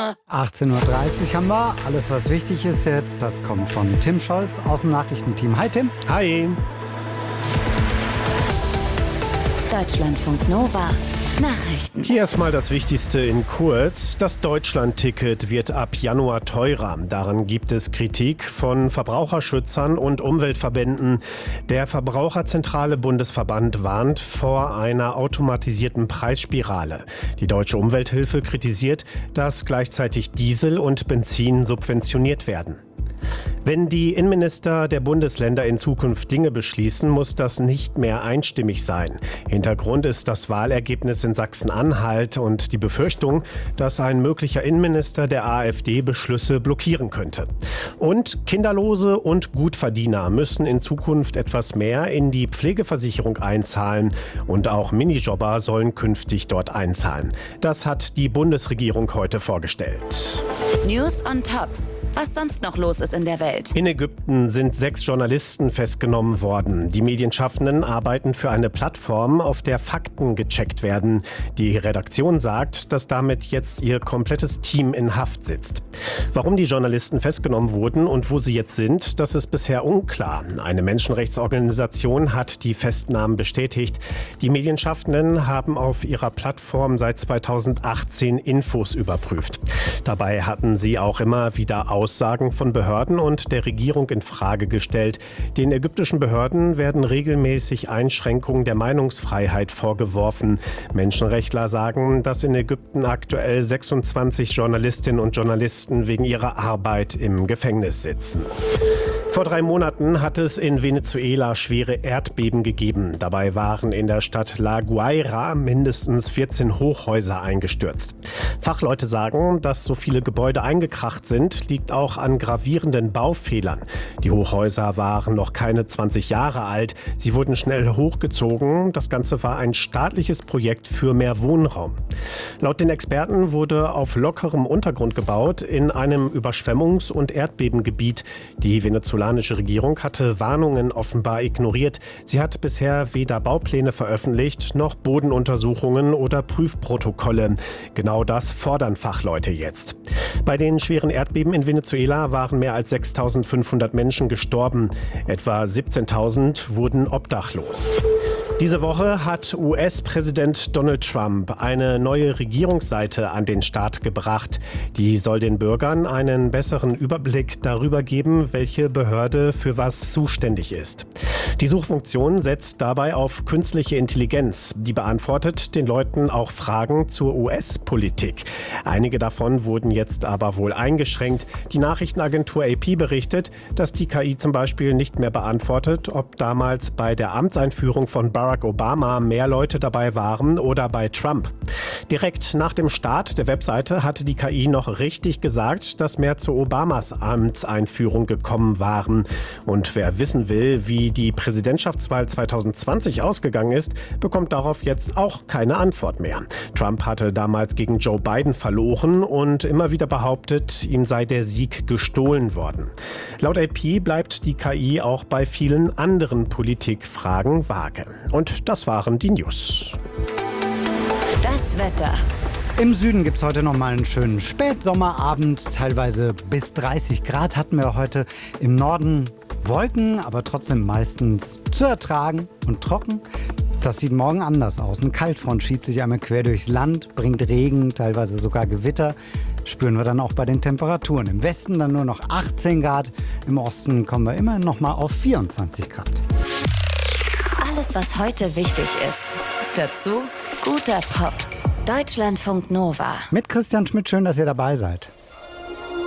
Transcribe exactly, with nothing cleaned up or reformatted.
achtzehn Uhr dreißig haben wir. Alles, was wichtig ist jetzt, das kommt von Tim Scholz aus dem Nachrichtenteam. Hi Tim. Hi. Deutschlandfunk Nova. Nachrichten. Hier erstmal das Wichtigste in kurz. Das Deutschland-Ticket wird ab Januar teurer. Daran gibt es Kritik von Verbraucherschützern und Umweltverbänden. Der Verbraucherzentrale Bundesverband warnt vor einer automatisierten Preisspirale. Die Deutsche Umwelthilfe kritisiert, dass gleichzeitig Diesel und Benzin subventioniert werden. Wenn die Innenminister der Bundesländer in Zukunft Dinge beschließen, muss das nicht mehr einstimmig sein. Hintergrund ist das Wahlergebnis in Sachsen-Anhalt und die Befürchtung, dass ein möglicher Innenminister der AfD Beschlüsse blockieren könnte. Und Kinderlose und Gutverdiener müssen in Zukunft etwas mehr in die Pflegeversicherung einzahlen. Und auch Minijobber sollen künftig dort einzahlen. Das hat die Bundesregierung heute vorgestellt. News on top. Was sonst noch los ist in der Welt. In Ägypten sind sechs Journalisten festgenommen worden. Die Medienschaffenden arbeiten für eine Plattform, auf der Fakten gecheckt werden. Die Redaktion sagt, dass damit jetzt ihr komplettes Team in Haft sitzt. Warum die Journalisten festgenommen wurden und wo sie jetzt sind, das ist bisher unklar. Eine Menschenrechtsorganisation hat die Festnahmen bestätigt. Die Medienschaffenden haben auf ihrer Plattform seit zweitausendachtzehn Infos überprüft. Dabei hatten sie auch immer wieder Aussagen von Behörden und der Regierung in Frage gestellt. Den ägyptischen Behörden werden regelmäßig Einschränkungen der Meinungsfreiheit vorgeworfen. Menschenrechtler sagen, dass in Ägypten aktuell sechsundzwanzig Journalistinnen und Journalisten wegen ihrer Arbeit im Gefängnis sitzen. Vor drei Monaten hat es in Venezuela schwere Erdbeben gegeben. Dabei waren in der Stadt La Guaira mindestens vierzehn Hochhäuser eingestürzt. Fachleute sagen, dass so viele Gebäude eingekracht sind, liegt auch an gravierenden Baufehlern. Die Hochhäuser waren noch keine zwanzig Jahre alt. Sie wurden schnell hochgezogen. Das Ganze war ein staatliches Projekt für mehr Wohnraum. Laut den Experten wurde auf lockerem Untergrund gebaut in einem Überschwemmungs- und Erdbebengebiet. Die venezolanische Regierung hatte Warnungen offenbar ignoriert. Sie hat bisher weder Baupläne veröffentlicht, noch Bodenuntersuchungen oder Prüfprotokolle. Genau das fordern Fachleute jetzt. Bei den schweren Erdbeben in Venezuela waren mehr als sechstausendfünfhundert Menschen gestorben. Etwa siebzehntausend wurden obdachlos. Diese Woche hat U S-Präsident Donald Trump eine neue Regierungsseite an den Start gebracht. Die soll den Bürgern einen besseren Überblick darüber geben, welche Behörde für was zuständig ist. Die Suchfunktion setzt dabei auf künstliche Intelligenz. Die beantwortet den Leuten auch Fragen zur U S-Politik. Einige davon wurden jetzt aber wohl eingeschränkt. Die Nachrichtenagentur A P berichtet, dass die K I zum Beispiel nicht mehr beantwortet, ob damals bei der Amtseinführung von Barack Obama mehr Leute dabei waren oder bei Trump. Direkt nach dem Start der Webseite hatte die K I noch richtig gesagt, dass mehr zu Obamas Amtseinführung gekommen waren. Und wer wissen will, wie die Präsidentschaftswahl zweitausendzwanzig ausgegangen ist, bekommt darauf jetzt auch keine Antwort mehr. Trump hatte damals gegen Joe Biden verloren und immer wieder behauptet, ihm sei der Sieg gestohlen worden. Laut A P bleibt die K I auch bei vielen anderen Politikfragen vage. Und das waren die News. Das Wetter. Im Süden gibt es heute noch mal einen schönen Spätsommerabend. Teilweise bis dreißig Grad hatten wir heute. Im Norden Wolken, aber trotzdem meistens zu ertragen und trocken. Das sieht morgen anders aus. Eine Kaltfront schiebt sich einmal quer durchs Land, bringt Regen, teilweise sogar Gewitter. Spüren wir dann auch bei den Temperaturen. Im Westen dann nur noch achtzehn Grad. Im Osten kommen wir immerhin noch mal auf vierundzwanzig Grad. Alles, was heute wichtig ist. Dazu guter Pop. Deutschlandfunk Nova. Mit Christian Schmidt, schön, dass ihr dabei seid.